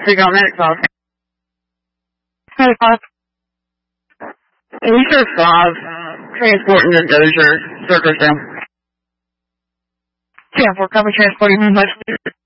Figure out medic talk. Medic talk. We sure 5, transporting the Dozier, Circus down. 10-4, cover transporting,